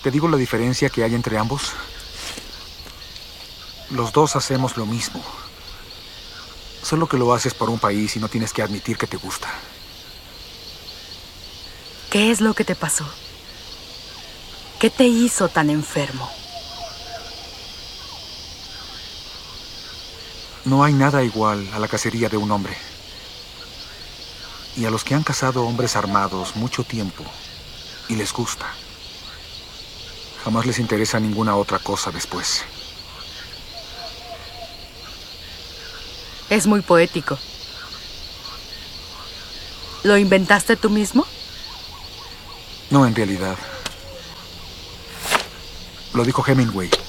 ¿Te digo la diferencia que hay entre ambos? Los dos hacemos lo mismo. Solo que lo haces por un país y no tienes que admitir que te gusta. ¿Qué es lo que te pasó? ¿Qué te hizo tan enfermo? No hay nada igual a la cacería de un hombre. Y a los que han cazado hombres armados mucho tiempo y les gusta, jamás les interesa ninguna otra cosa después. Es muy poético. ¿Lo inventaste tú mismo? No, en realidad. Lo dijo Hemingway.